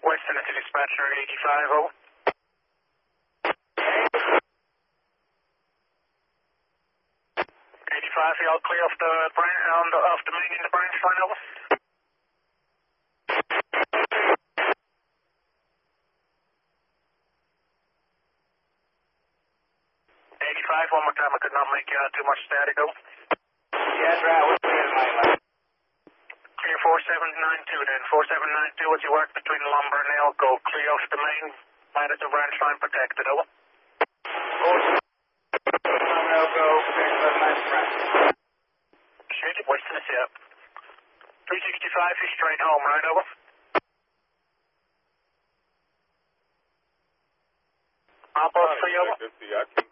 West Tennessee Dispatcher 85, over. 85, y'all clear off the off the main in the branch line, over. 85, one more time, I could not make out too much static, over. Yeah, that's right. What's the main line? Clear 4792 then. 4792, what's your work between Lumber and Elko? Clear off the main line at the branch line protected, over. Elko, clear 790 branch. Shit, West Tennessee up. 365, you're straight home, right, over? Outpost 3, over.